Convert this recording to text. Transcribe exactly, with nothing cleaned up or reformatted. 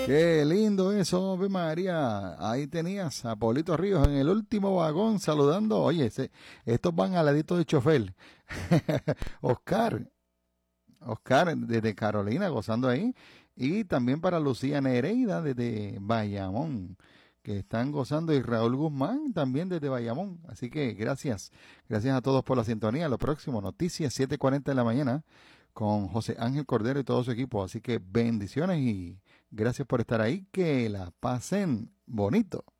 Qué lindo eso, Ave María. Ahí tenías a Polito Ríos en el último vagón saludando. Oye, ese- estos van al ladito de chofer. Oscar, Oscar desde Carolina gozando ahí. Y también para Lucía Nereida desde Bayamón, que están gozando. Y Raúl Guzmán también desde Bayamón. Así que gracias. Gracias a todos por la sintonía. Lo próximo, noticias siete cuarenta de la mañana con José Ángel Cordero y todo su equipo. Así que bendiciones y gracias por estar ahí. Que la pasen bonito.